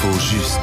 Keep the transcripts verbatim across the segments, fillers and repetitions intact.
L'info juste.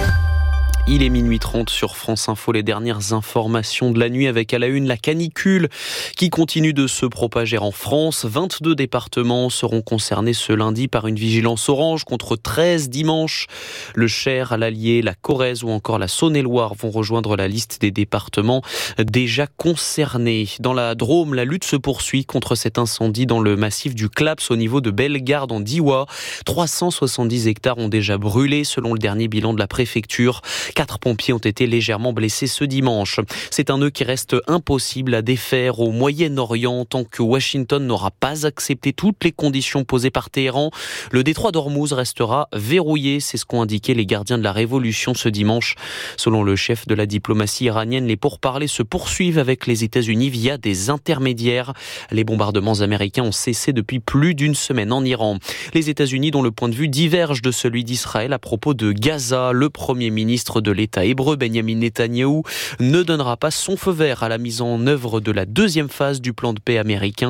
Il est minuit trente sur France Info, les dernières informations de la nuit avec à la une la canicule qui continue de se propager en France. vingt-deux départements seront concernés ce lundi par une vigilance orange contre treize dimanche. Le Cher, l'Allier, la Corrèze ou encore la Saône-et-Loire vont rejoindre la liste des départements déjà concernés. Dans la Drôme, la lutte se poursuit contre cet incendie dans le massif du Claps au niveau de Bellegarde en Diois. trois cent soixante-dix hectares ont déjà brûlé selon le dernier bilan de la préfecture. Quatre pompiers ont été légèrement blessés ce dimanche. C'est un nœud qui reste impossible à défaire au Moyen-Orient tant que Washington n'aura pas accepté toutes les conditions posées par Téhéran. Le détroit d'Ormuz restera verrouillé, c'est ce qu'ont indiqué les gardiens de la révolution ce dimanche. Selon le chef de la diplomatie iranienne, les pourparlers se poursuivent avec les États-Unis via des intermédiaires. Les bombardements américains ont cessé depuis plus d'une semaine en Iran. Les États-Unis dont le point de vue diverge de celui d'Israël à propos de Gaza. Le premier ministre de l'État hébreu, Benjamin Netanyahou, ne donnera pas son feu vert à la mise en œuvre de la deuxième phase du plan de paix américain.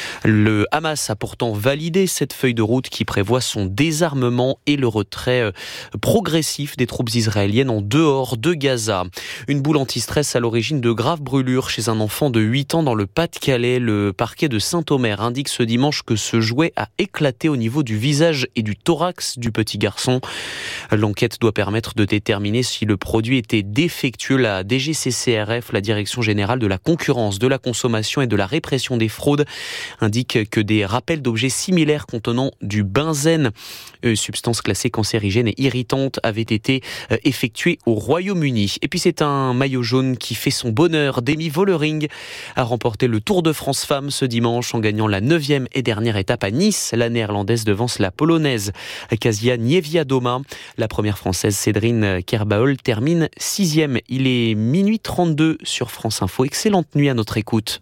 Le Hamas a pourtant validé cette feuille de route qui prévoit son désarmement et le retrait progressif des troupes israéliennes en dehors de Gaza. Une boule anti-stress à l'origine de graves brûlures chez un enfant de huit ans dans le Pas-de-Calais. Le parquet de Saint-Omer indique ce dimanche que ce jouet a éclaté au niveau du visage et du thorax du petit garçon. L'enquête doit permettre de déterminer si le produit était défectueux. La D G C C R F, la Direction générale de la concurrence, de la consommation et de la répression des fraudes, indique que des rappels d'objets similaires contenant du benzène, une substance classée cancérigène et irritante, avaient été effectués au Royaume-Uni. Et puis c'est un maillot jaune qui fait son bonheur. Demi Vollering a remporté le Tour de France Femmes ce dimanche en gagnant la neuvième et dernière étape à Nice. La néerlandaise devance la polonaise Kasia Niewiadoma. La première française Cédrine Kerbaol termine sixième. Il est minuit trente-deux sur France Info. Excellente nuit à notre écoute.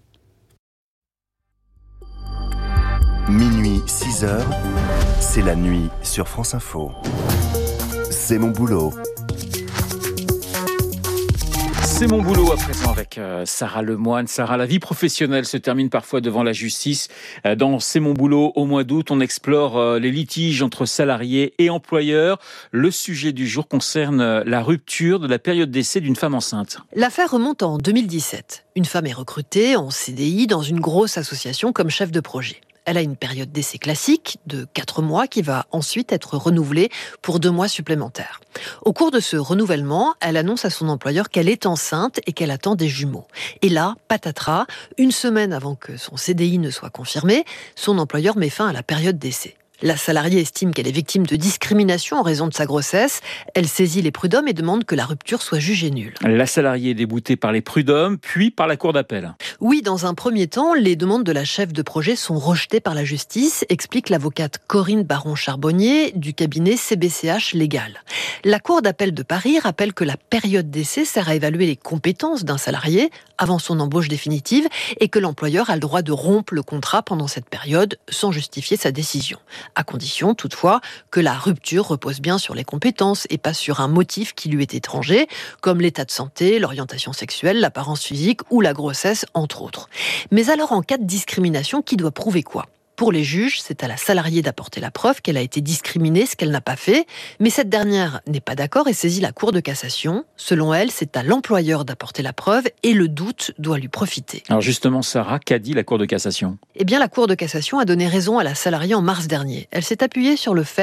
Minuit six heures, c'est la nuit sur France Info. C'est mon boulot. C'est mon boulot à présent avec euh, Sarah Lemoine. Sarah, la vie professionnelle se termine parfois devant la justice. Euh, dans C'est mon boulot, au mois d'août, on explore euh, les litiges entre salariés et employeurs. Le sujet du jour concerne euh, la rupture de la période d'essai d'une femme enceinte. L'affaire remonte en deux mille dix-sept. Une femme est recrutée en C D I dans une grosse association comme chef de projet. Elle a une période d'essai classique de quatre mois qui va ensuite être renouvelée pour deux mois supplémentaires. Au cours de ce renouvellement, elle annonce à son employeur qu'elle est enceinte et qu'elle attend des jumeaux. Et là, patatras, une semaine avant que son C D I ne soit confirmé, son employeur met fin à la période d'essai. La salariée estime qu'elle est victime de discrimination en raison de sa grossesse. Elle saisit les prud'hommes et demande que la rupture soit jugée nulle. La salariée est déboutée par les prud'hommes, puis par la cour d'appel. Oui, dans un premier temps, les demandes de la chef de projet sont rejetées par la justice, explique l'avocate Corinne Baron-Charbonnier du cabinet C B C H Légal. La cour d'appel de Paris rappelle que la période d'essai sert à évaluer les compétences d'un salarié avant son embauche définitive et que l'employeur a le droit de rompre le contrat pendant cette période sans justifier sa décision. À condition, toutefois, que la rupture repose bien sur les compétences et pas sur un motif qui lui est étranger, comme l'état de santé, l'orientation sexuelle, l'apparence physique ou la grossesse, entre autres. Mais alors, en cas de discrimination, qui doit prouver quoi ? Pour les juges, c'est à la salariée d'apporter la preuve qu'elle a été discriminée, ce qu'elle n'a pas fait. Mais cette dernière n'est pas d'accord et saisit la Cour de cassation. Selon elle, c'est à l'employeur d'apporter la preuve et le doute doit lui profiter. Alors justement, Sarah, qu'a dit la Cour de cassation ? Eh bien, la Cour de cassation a donné raison à la salariée en mars dernier. Elle s'est appuyée sur le fait